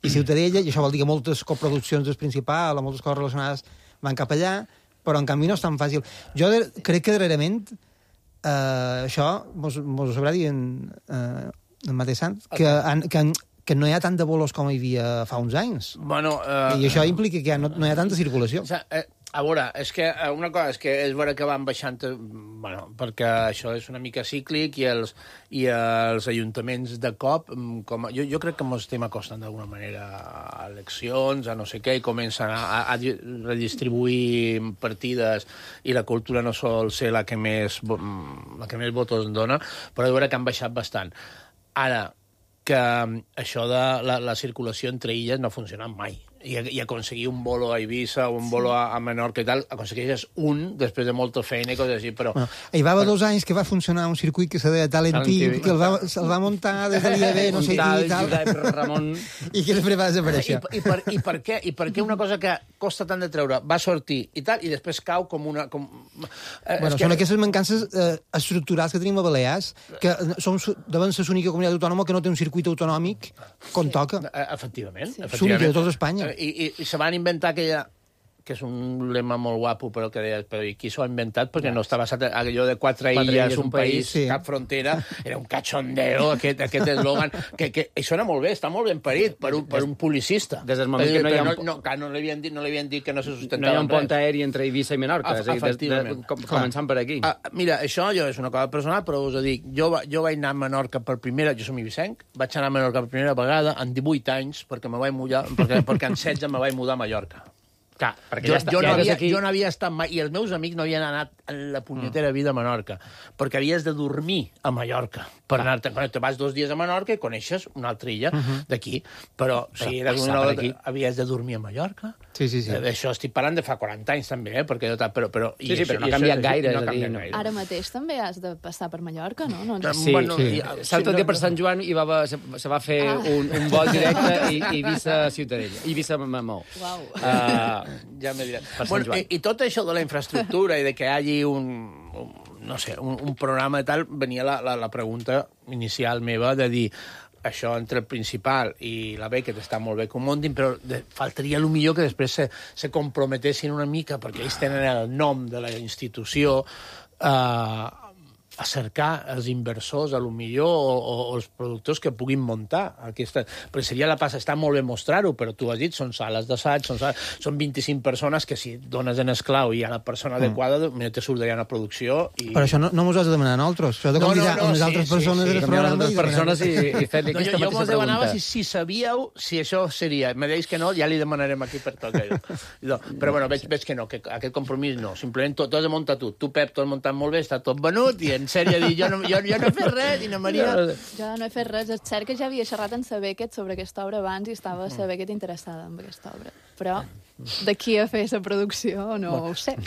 i Ciutadella, i això vol dir que moltes coproduccions del Principal o moltes coses relacionades van cap allà, però en canvi no és tan fàcil. Jo crec que darrerament això mos ho sabrà dir en Mateix Sant, que no hi ha tanta bolos com hi havia fa uns anys. Bueno, I això implica que no hi ha tanta circulació. A veure, és que una cosa és que és vera que van baixant... Bueno, perquè això és una mica cíclic i els ajuntaments de cop... Jo crec que ens estem acostant d'alguna manera a eleccions, a no sé què, i comencen a redistribuir partides i la cultura no sol ser la que més votos dona, però és vera que han baixat bastant. Ara, que això de la circulació entre illes no ha funcionat mai. I aconseguir un bolo a Eivissa o un bolo a Menorca i tal, aconsegueixes un després de molta feina i coses així, però... Bueno, hi va haver 2 anys que va funcionar un circuit que se deia Talent TV, que el va muntar des de l'IAB, no sé qui i tal, i que després va desaparèixer. I per què? I per què una cosa que costa tant de treure va sortir i tal, i després cau com una... Són aquestes mancances estructurals que tenim a Balears, que deuen ser l'única comunitat autònoma que no té un circuit autonòmic com toca. Efectivament. L'única de tota Espanya. I se van inventar aquella... que és un lema molt guapo, però que deies, però i qui s'ho ha inventat? Perquè no està basat en allò de 4 illes, un país, cap frontera, era un cachondeo, aquest eslògan, que sona molt bé, està molt ben parit per un publicista. Des del moment que no hi ha... No li havien dit que no se sustentava no hi ha un pont aeri entre Eivissa i Menorca, començant per aquí. Mira, això és una cosa personal, però us ho dic, jo vaig anar a Menorca per primera, jo som ibicenc, vaig anar a Menorca per primera vegada en 18 anys, perquè me vaig mullar, perquè en 16 me vaig mudar a Mallorca. Clar, perquè jo no havia estat mai, i els meus amics no havien anat en la punyetera vida a Menorca, perquè havies de dormir a Mallorca. Per anar-te, quan te vas 2 dies a Menorca i coneixes una altra illa d'aquí, però si eres havies de dormir a Mallorca. Sí. Això estic parlant de fa 40 anys, també, perquè... Però no ha canviat gaire. Ara mateix també has de passar per Mallorca, no? Sí. L'altre dia per Sant Joan se va fer un vol directe i Eivissa-Ciutadella. Eivissa-Mamou. Ja m'he dit. I tot això de la infraestructura i de que hi hagi un programa i tal, venia la pregunta inicial meva de dir això entre el Principal i la Beckett està molt bé que ho muntin, però faltaria millor que després se comprometessin una mica, perquè ells tenen el nom de la institució, a cercar els inversors, a lo millor, o els productors que puguin muntar aquesta... Perquè seria la passa, està molt bé mostrar-ho, però tu has dit, són sales d'assaig, són 25 persones que si dones en esclau i hi ha la persona adequada, te sortiria una producció i... Però això no mos has de demanar a nosaltres, això de convidar unes altres persones del programa i fer-li aquesta mateixa pregunta. Jo mos demanava si sabíeu si això seria. Me deies que no, ja li demanarem aquí per tot. Però bueno, veig que no, que aquest compromís no. Simplement tot has de muntar tu. Tu, Pep, t'ho has muntat molt bé, està tot venut i en sèrie dir, jo no he fet res, i na Maria... Jo no he fet res. És cert que ja havia xerrat en la Beckett sobre aquesta obra abans i estava la Beckett interessada en aquesta obra. Però d'aquí a fer la producció no ho sé.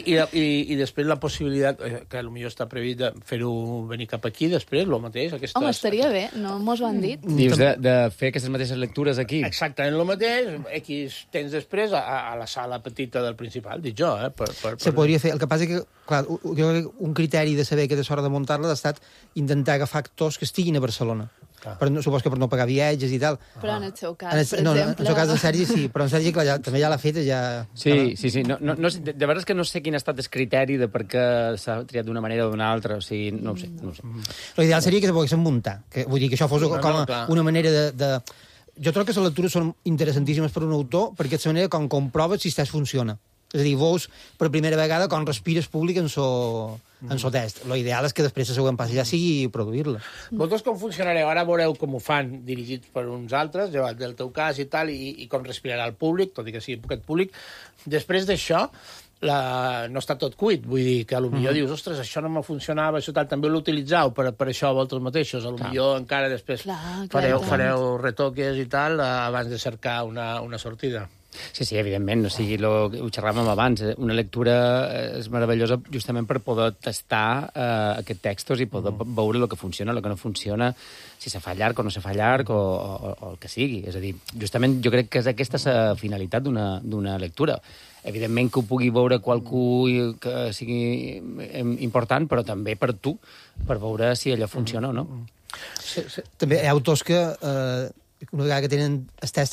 I després la possibilitat, que potser està previst de fer-ho venir cap aquí, després, el mateix. Home, estaria bé, no mos ho han dit. Dius de fer aquestes mateixes lectures aquí? Exactament el mateix, X temps després, a la sala petita del Principal, dic jo, Se podria fer. El que passa és que, clar, un criteri de saber que és hora de muntar-la ha estat intentar agafar actors que estiguin a Barcelona. Supos que per no pagar viatges i tal. Però en el seu cas, per exemple... No, en el seu cas de Sergi sí, però en Sergi, clar, també ja l'ha fet, ja... Sí. De veritat és que no sé quin ha estat el criteri de per què s'ha triat d'una manera o d'una altra, o sigui, no ho sé. L'ideal seria que se poguessin muntar, vull dir que això fos com una manera de... Jo trobo que les lectures són interessantíssimes per un autor, perquè és la manera com comproves si el test funciona. És a dir, veus per primera vegada com respires públic en so test. L'ideal és que després la següent passi ja sigui produir-la. Vosaltres com funcionareu? Ara veureu com ho fan dirigits per uns altres, llevat del teu cas i tal, i com respirarà el públic, tot i que sigui poquet públic. Després d'això, no està tot cuit. Vull dir que potser dius, ostres, això no me funcionava, això tal, també l'utilitzau per això vosaltres mateixos. Potser encara després fareu retoques i tal abans de cercar una sortida. Sí, evidentment, o sigui, ho xerràvem abans, una lectura és meravellosa justament per poder tastar aquests textos i poder veure el que funciona, el que no funciona, si se fa llarg o no se fa llarg o el que sigui. És a dir, justament jo crec que és aquesta la finalitat d'una lectura. Evidentment que ho pugui veure qualcú que sigui important, però també per tu, per veure si allò funciona o no. També hi ha autors que una vegada que tenen el test